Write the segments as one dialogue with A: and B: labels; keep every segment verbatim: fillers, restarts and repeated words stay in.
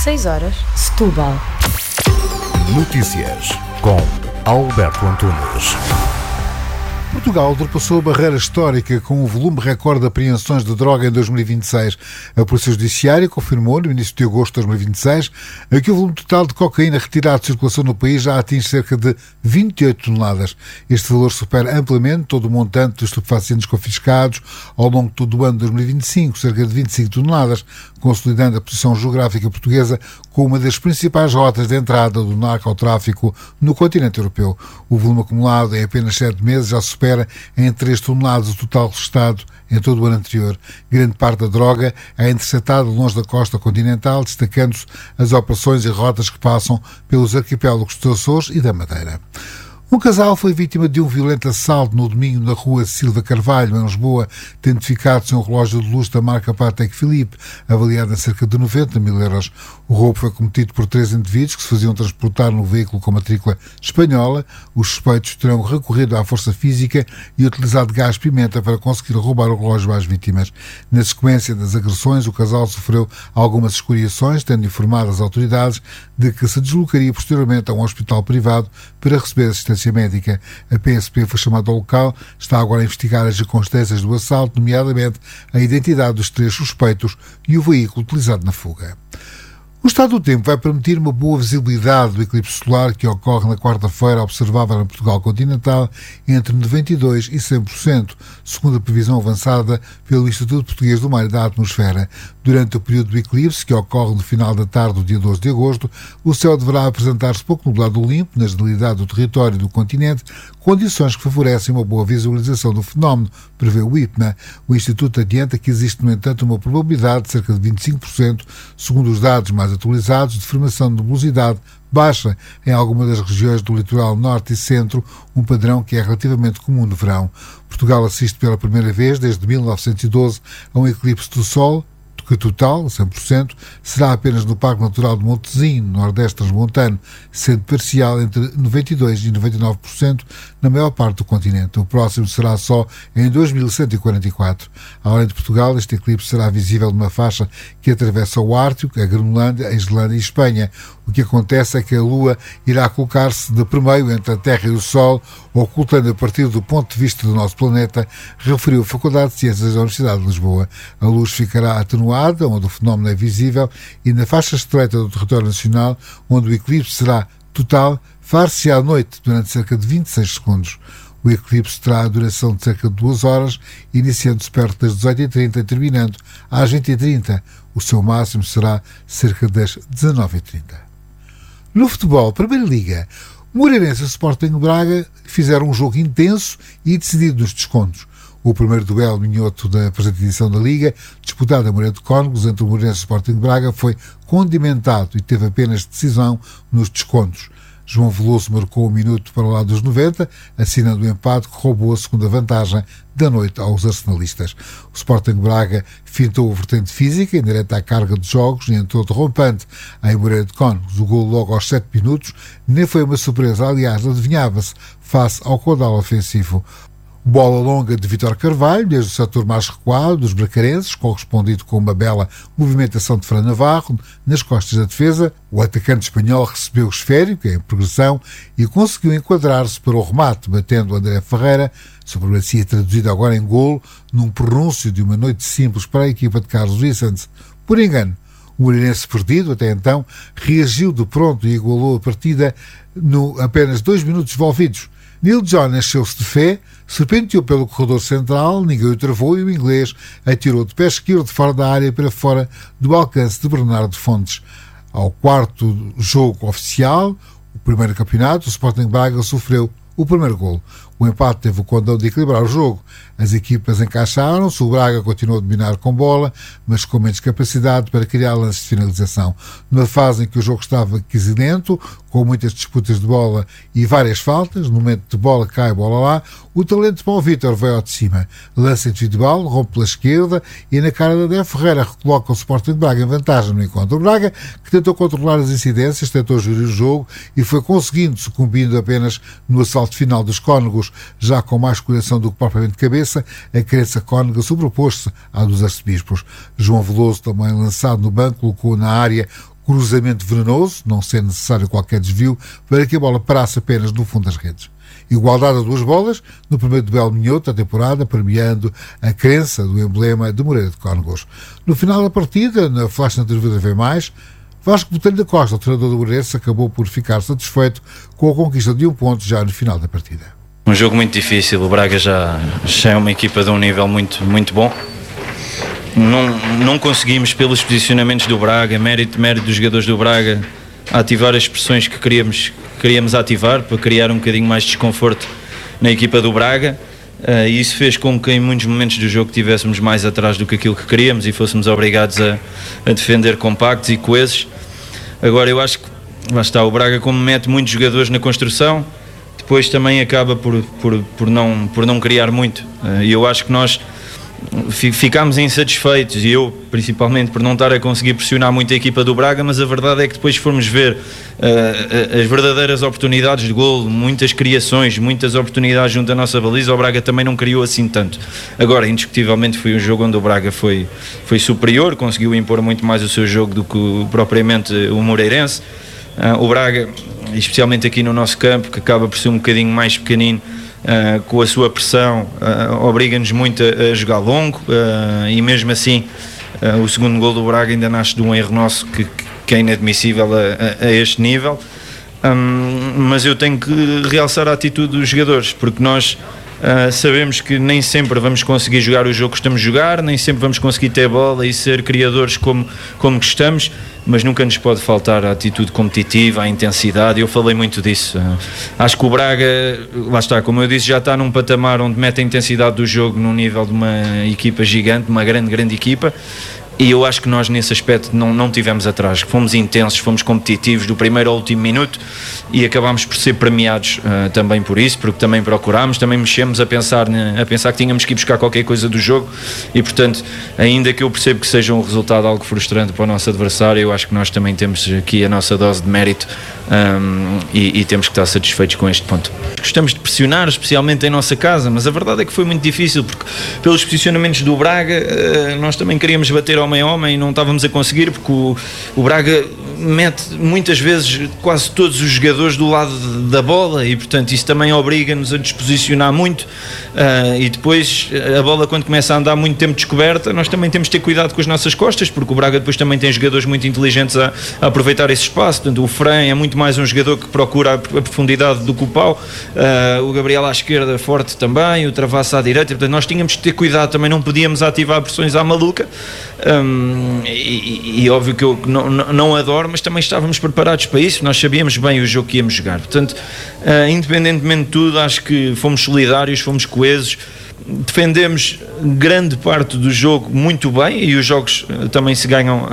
A: seis horas, Setúbal.
B: Notícias com Alberto Antunes.
C: Portugal ultrapassou a barreira histórica com um volume recorde de apreensões de droga em dois mil e vinte e seis. A Polícia Judiciária confirmou, no início de agosto de dois mil e vinte e seis, que o volume total de cocaína retirado de circulação no país já atinge cerca de vinte e oito toneladas. Este valor supera amplamente todo o montante de estupefacientes confiscados ao longo de todo o ano de dois mil e vinte e cinco, cerca de vinte e cinco toneladas, consolidando a posição geográfica portuguesa como uma das principais rotas de entrada do narcotráfico no continente europeu. O volume acumulado em apenas sete meses já supera em três toneladas o total registrado em todo o ano anterior. Grande parte da droga é interceptada longe da costa continental, destacando-se as operações e rotas que passam pelos arquipélagos dos Açores e da Madeira. Um casal foi vítima de um violento assalto no domingo na rua Silva Carvalho, em Lisboa, tendo ficado-se um relógio de luxo da marca Patek Philippe, avaliado em cerca de noventa mil euros. O roubo foi cometido por três indivíduos que se faziam transportar no veículo com matrícula espanhola. Os suspeitos terão recorrido à força física e utilizado gás-pimenta para conseguir roubar o relógio às vítimas. Na sequência das agressões, o casal sofreu algumas escoriações, tendo informado as autoridades de que se deslocaria posteriormente a um hospital privado para receber assistência médica. A P S P foi chamada ao local, está agora a investigar as circunstâncias do assalto, nomeadamente a identidade dos três suspeitos e o veículo utilizado na fuga. O estado do tempo vai permitir uma boa visibilidade do eclipse solar que ocorre na quarta-feira, observável em Portugal continental, entre noventa e dois por cento e cem por cento, segundo a previsão avançada pelo Instituto Português do Mar e da Atmosfera. Durante o período do eclipse, que ocorre no final da tarde do dia doze de agosto, o céu deverá apresentar-se pouco nublado limpo na generalidade do território do continente, condições que favorecem uma boa visualização do fenómeno, prevê o I P M A. O Instituto adianta que existe, no entanto, uma probabilidade de cerca de vinte e cinco por cento, segundo os dados mais atualizados, de formação de nebulosidade baixa em algumas das regiões do litoral norte e centro, um padrão que é relativamente comum no verão. Portugal assiste pela primeira vez desde mil novecentos e doze a um eclipse do Sol, que total, cem por cento, será apenas no Parque Natural de Montezinho, no Nordeste Transmontano, sendo parcial entre noventa e dois por cento e noventa e nove por cento na maior parte do continente. O próximo será só em dois mil cento e quarenta e quatro. Além de Portugal, este eclipse será visível numa faixa que atravessa o Ártico, a Groenlândia, a Islândia e a Espanha. O que acontece é que a Lua irá colocar-se de primeiro entre a Terra e o Sol, ocultando a partir do ponto de vista do nosso planeta, referiu a Faculdade de Ciências da Universidade de Lisboa. A luz ficará atenuada, onde o fenómeno é visível, e na faixa estreita do território nacional, onde o eclipse será total, far-se à noite durante cerca de vinte e seis segundos. O eclipse terá a duração de cerca de duas horas, iniciando-se perto das dezoito e trinta e terminando às vinte e trinta. O seu máximo será cerca das dezanove e trinta. No futebol, Primeira Liga, Moreirense e Sporting Braga fizeram um jogo intenso e decidido nos descontos. O primeiro duelo minhoto da presente edição da Liga, disputado a Moreira de Cónegos entre o Moreirense e o Sporting Braga, foi condimentado e teve apenas decisão nos descontos. João Veloso marcou um minuto para o lado dos noventa, assinando o empate que roubou a segunda vantagem da noite aos arsenalistas. O Sporting Braga fintou a vertente física em direto à carga de jogos e entrou derrompante em Moreira de Cónegos. O golo logo aos sete minutos nem foi uma surpresa, aliás, adivinhava-se face ao caudal ofensivo. Bola longa de Vítor Carvalho, desde o setor mais recuado dos bracarenses, correspondido com uma bela movimentação de Fran Navarro nas costas da defesa. O atacante espanhol recebeu o esférico em progressão e conseguiu enquadrar-se para o remate, batendo André Ferreira, supremacia traduzida agora em golo, num pronúncio de uma noite simples para a equipa de Carlos Vicente. Por engano, o Moreirense, perdido até então, reagiu de pronto e igualou a partida no apenas dois minutos envolvidos. Neil John encheu-se de fé, serpenteou pelo corredor central, ninguém o travou e o inglês atirou de pé esquerdo fora da área para fora do alcance de Bernardo Fontes. Ao quarto jogo oficial, o primeiro campeonato, o Sporting Braga sofreu o primeiro golo. O empate teve o condão de equilibrar o jogo. As equipas encaixaram-se, o Braga continuou a dominar com bola, mas com menos capacidade para criar lances de finalização. Numa fase em que o jogo estava quesilento, com muitas disputas de bola e várias faltas, no momento de bola cai, bola lá, o talento de Paulo Vítor veio ao de cima. Lance individual, rompe pela esquerda e na cara de André Ferreira recoloca o Sporting de Braga em vantagem no encontro. O Braga, que tentou controlar as incidências, tentou gerir o jogo e foi conseguindo, sucumbindo apenas no assalto final dos Cónegos, já com mais coração do que propriamente cabeça. A crença cónega sobrepôs-se à dos arcebispos. João Veloso, também lançado no banco, colocou na área cruzamento venenoso, não sendo necessário qualquer desvio, para que a bola parasse apenas no fundo das redes. Igualdade a duas bolas no primeiro duelo minhoto da temporada, premiando a crença do emblema de Moreira de Cónegos. No final da partida, na flash na televisão V mais, Vasco Botelho da Costa, o treinador do Moreirense, acabou por ficar satisfeito com a conquista de um ponto já no final da partida.
A: Um jogo muito difícil, o Braga já, já é uma equipa de um nível muito, muito bom. Não, não conseguimos, pelos posicionamentos do Braga, mérito, mérito dos jogadores do Braga, ativar as pressões que queríamos, queríamos ativar para criar um bocadinho mais de desconforto na equipa do Braga. Uh, e isso fez com que em muitos momentos do jogo estivéssemos mais atrás do que aquilo que queríamos e fôssemos obrigados a, a defender compactos e coesos. Agora eu acho que lá está, o Braga, como mete muitos jogadores na construção, depois também acaba por, por, por, não, por não criar muito. Uh, e eu acho que nós ficámos insatisfeitos, e eu principalmente, por não estar a conseguir pressionar muito a equipa do Braga, mas a verdade é que depois formos ver uh, as verdadeiras oportunidades de golo, muitas criações, muitas oportunidades junto à nossa baliza, o Braga também não criou assim tanto. Agora, indiscutivelmente foi um jogo onde o Braga foi, foi superior, conseguiu impor muito mais o seu jogo do que propriamente o Moreirense. Uh, o Braga, especialmente aqui no nosso campo, que acaba por ser um bocadinho mais pequenino, Uh, com a sua pressão, uh, obriga-nos muito a, a jogar longo, uh, e mesmo assim uh, o segundo gol do Braga ainda nasce de um erro nosso que, que é inadmissível a, a, a este nível. Um, mas eu tenho que realçar a atitude dos jogadores, porque nós uh, sabemos que nem sempre vamos conseguir jogar o jogo que estamos a jogar, nem sempre vamos conseguir ter bola e ser criadores como, como gostamos, mas nunca nos pode faltar a atitude competitiva, a intensidade. Eu falei muito disso. Uh, acho que o Braga, lá está, como eu disse, já está num patamar onde mete a intensidade do jogo num nível de uma equipa gigante, uma grande, grande equipa. E eu acho que nós nesse aspecto não, não tivemos atrás, fomos intensos, fomos competitivos do primeiro ao último minuto e acabámos por ser premiados uh, também por isso, porque também procurámos, também mexemos a pensar, a pensar que tínhamos que ir buscar qualquer coisa do jogo e, portanto, ainda que eu percebo que seja um resultado algo frustrante para o nosso adversário, eu acho que nós também temos aqui a nossa dose de mérito um, e, e temos que estar satisfeitos com este ponto. Gostamos de pressionar, especialmente em nossa casa, mas a verdade é que foi muito difícil, porque pelos posicionamentos do Braga, uh, nós também queríamos bater ao homem a homem e não estávamos a conseguir, porque o, o Braga mete muitas vezes quase todos os jogadores do lado da bola e, portanto, isso também obriga-nos a desposicionar muito, uh, e depois a bola, quando começa a andar muito tempo descoberta, nós também temos de ter cuidado com as nossas costas, porque o Braga depois também tem jogadores muito inteligentes a, a aproveitar esse espaço. Portanto, o Fran é muito mais um jogador que procura a profundidade do que o Pau, uh, o Gabriel à esquerda forte também, o Travasso à direita. Portanto, nós tínhamos de ter cuidado, também não podíamos ativar pressões à maluca. Um, e, e óbvio que eu não, não, não adoro, mas também estávamos preparados para isso, nós sabíamos bem o jogo que íamos jogar. Portanto, uh, independentemente de tudo, acho que fomos solidários, fomos coesos, defendemos grande parte do jogo muito bem, e os jogos uh, também se ganham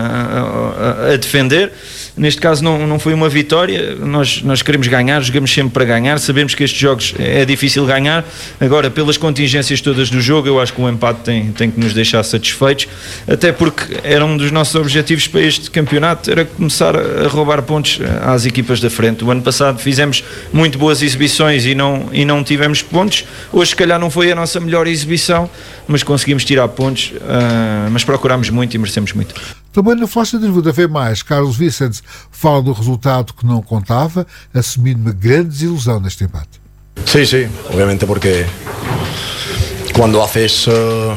A: a, a, a defender. Neste caso não, não foi uma vitória, nós, nós queremos ganhar, jogamos sempre para ganhar, sabemos que estes jogos é difícil ganhar. Agora, pelas contingências todas do jogo, eu acho que o empate tem, tem que nos deixar satisfeitos, até porque era um dos nossos objetivos para este campeonato, era começar a roubar pontos às equipas da frente. O ano passado fizemos muito boas exibições e não, e não tivemos pontos. Hoje se calhar não foi a nossa melhor exibição, mas conseguimos tirar pontos, uh, mas procurámos muito e merecemos muito.
C: Também na faixa de da V mais, Carlos Vicente fala do resultado que não contava, assumindo uma grande desilusão neste empate.
D: Sí, sí, obviamente, porque cuando haces uh,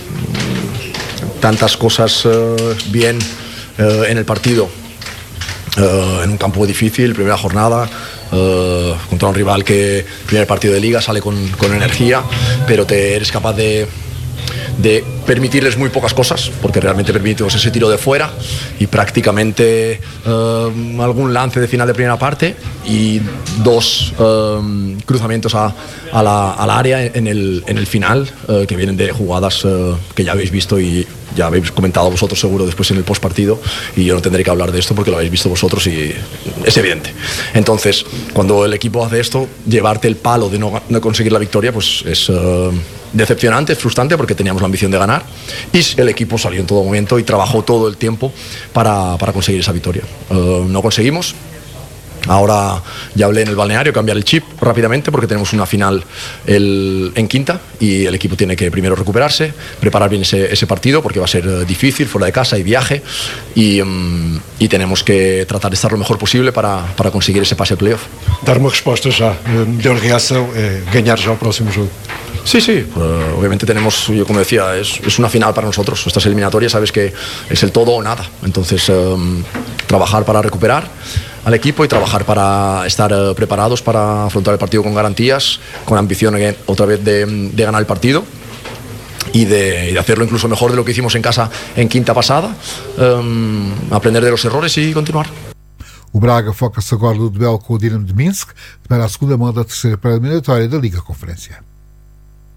D: tantas cosas uh, bien uh, en el partido, uh, en un campo difícil, primera jornada, uh, contra un rival que primer partido de liga sale con, con energía, pero te eres capaz de de permitirles muy pocas cosas, porque realmente permitimos ese tiro de fuera y prácticamente uh, algún lance de final de primera parte y dos uh, cruzamientos a, a la, al área en el, en el final, uh, que vienen de jugadas uh, que ya habéis visto y ya habéis comentado vosotros seguro después en el post partido, y yo no tendré que hablar de esto porque lo habéis visto vosotros y es evidente. Entonces, cuando el equipo hace esto, llevarte el palo de no, no conseguir la victoria, pues es uh, decepcionante, es frustrante, porque teníamos la ambición de ganar y el equipo salió en todo momento y trabajó todo el tiempo para, para conseguir esa victoria. Uh, no conseguimos. Ahora ya hablé en el balneario, cambiar el chip rápidamente porque tenemos una final el, en Quinta y el equipo tiene que primero recuperarse, preparar bien ese, ese partido porque va a ser uh, difícil, fuera de casa y viaje y, um, y tenemos que tratar de estar lo mejor posible para, para conseguir ese pase al playoff.
E: Dar uma resposta já, de uma reação, é ganhar já o próximo jogo.
D: Sí, sí, uh, obviamente tenemos, yo como decía, es, es una final para nosotros. Estas eliminatorias sabes que es el todo o nada. Entonces, um, trabajar para recuperar al equipo y trabajar para estar uh, preparados para afrontar el partido con garantías, con ambición again, otra vez de, de ganar el partido y de, y de hacerlo incluso mejor de lo que hicimos en casa en Quinta pasada, um, aprender de los errores y continuar.
C: O Braga foca-se agora no duelo com o Dinamo de Minsk para a segunda mão da terceira pré-eliminatória da Liga Conferência.